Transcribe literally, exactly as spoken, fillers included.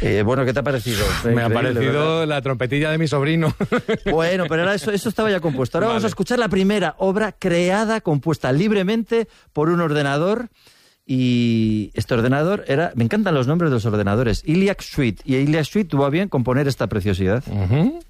Eh, bueno, ¿qué te ha parecido? Me ha Increíble, parecido ¿verdad? la trompetilla de mi sobrino. Bueno, pero ahora eso, eso estaba ya compuesto. Ahora Vale. vamos a escuchar la primera obra creada, compuesta libremente por un ordenador. Y este ordenador era... Me encantan los nombres de los ordenadores. Iliac Suite. Y Iliac Suite tuvo a bien componer esta preciosidad. Uh-huh.